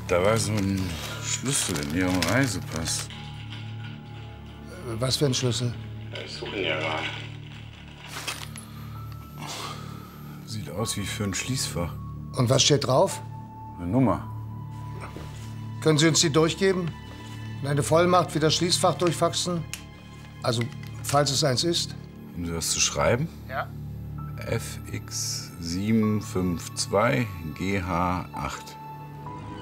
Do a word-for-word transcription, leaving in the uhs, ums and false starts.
Da war so ein Schlüssel in Ihrem Reisepass. Was für ein Schlüssel? Ich suche ihn ja gerade. Sieht aus wie für ein Schließfach. Und was steht drauf? Eine Nummer. Können Sie uns die durchgeben? Und eine Vollmacht wie das Schließfach durchfaxen? Also, falls es eins ist? Um Sie was zu schreiben? Ja. F X sieben fünf zwei G H acht.